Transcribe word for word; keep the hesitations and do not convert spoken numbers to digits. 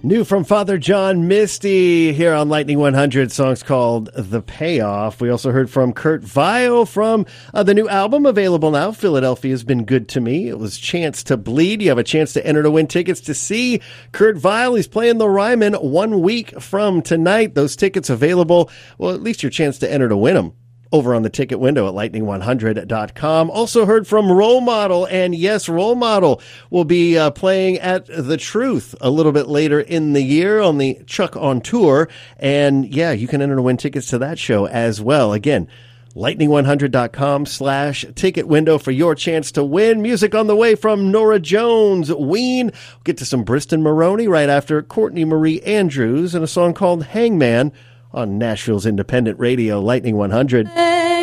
New from Father John Misty here on Lightning one hundred, songs called The Payoff. We also heard from Kurt Vile from uh, the new album available now, Philadelphia's Been Good to Me. It was Chance to Bleed. You have a chance to enter to win tickets to see Kurt Vile. He's playing the Ryman one week from tonight. Those tickets available, well, at least your chance to enter to win them over on the ticket window at lightning one hundred dot com. Also heard from Role Model, and yes, Role Model will be uh, playing at The Truth a little bit later in the year on the Chuck on Tour, and yeah, you can enter to win tickets to that show as well. Again, lightning one hundred dot com slash ticket window for your chance to win. Music on the way from Norah Jones, Ween. We'll get to some Briston Maroney right after Courtney Marie Andrews and a song called Hangman on Nashville's independent radio, Lightning one hundred.